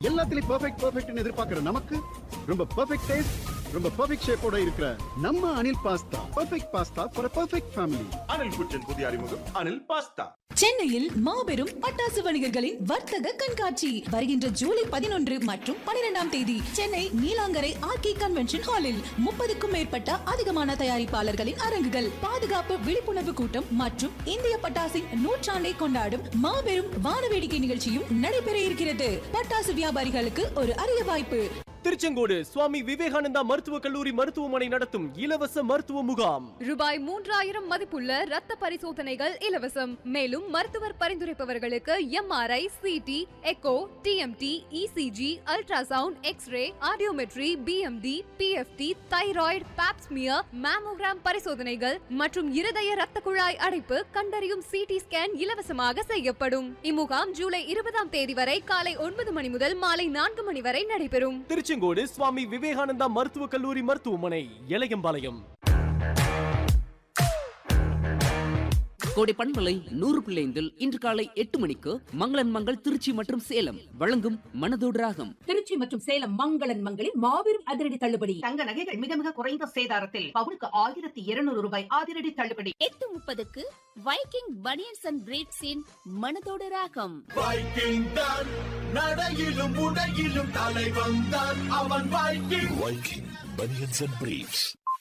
எல்லாத்துலயும் பெர்ஃபெக்ட்னு எதிர்பார்க்கிற நமக்கு ரொம்ப பெர்ஃபெக்ட் டேஸ்ட், ரொம்ப பெர்ஃபெக்ட் ஷேப்போட இருக்கிற நம்ம Anil pasta perfect pasta for perfect family. Anil குச்சன் புதிய அறிமுகம் அனில் பாஸ்தா. சென்னையில் மாபெரும் பட்டாசு வணிகர்களின் வர்த்தக கண்காட்சி வருகின்ற ஜூலை 11 மற்றும் 12ஆம் தேதி சென்னை நீலாங்கரை ஆர்கே கன்வென்ஷன் ஹாலில் 30க்கும் மேற்பட்ட அதிகமான தயாரிப்பாளர்களின் அரங்குகள், பாதுகாப்பு விழிப்புணர்வு கூட்டம் மற்றும் இந்திய பட்டாசின் நூற்றாண்டை கொண்டாடும் மாபெரும் வானவேடிக்கை நிகழ்ச்சியும் நடைபெற இருக்கிறது. பட்டாசு வியாபாரிகளுக்கு ஒரு அரிய வாய்ப்பு. திருச்செங்கோடு சுவாமி விவேகானந்தா மருத்துவக் கல்லூரி மருத்துவமனை நடத்தும் இலவச மருத்துவ முகாம். ரூபாய் 3000 மதிப்புள்ள ரத்த பரிசோதனைகள் இலவசம். மேலும் மருத்துவர் பரிந்துரைப்பவர்களுக்கு MRI, CT, echo, TMT, ECG, ultrasound, x ray, audiometry, BMD, PFT, thyroid, Pap smear, mammogram பரிசோதனைகள் மற்றும் இருதய ரத்த குழாய் அடைப்பு கண்டறியும் CT ஸ்கேன் இலவசமாக செய்யப்படும். இம்முகாம் ஜூலை 20ஆம் தேதி வரை காலை 9 மணி முதல் மாலை 4 மணி வரை நடைபெறும். திருச்செங்கோடு சுவாமி விவேகானந்தா மருத்துவக் கல்லூரி மருத்துவமனை, எலயம்பாளையம். கோடை பண்பலை 100.5 இன்று காலை 8 மணிக்கு மங்களன் மங்கள் திருச்சி மற்றும் சேலம் வழங்கும் மனதோடு ராகம். திருச்சி மற்றும் சேலம் மங்களன் மங்களில் மாபெரும் அதிரடி தள்ளுபடி. தங்க நகைகள் மிக மிக குறைந்த சேதாரத்தில் பவுனுக்கு 1200 ரூபாய் அதிரடி தள்ளுபடி. 8:30க்கு வைக்கிங் பனியன்ஸ் அண்ட் பிரீட்ஸின் மனதோடு ராகம். வைக்கிங் தான் நடையிலும் உடையிலும் தலைவன் தான் அவன். Viking banians and breeds.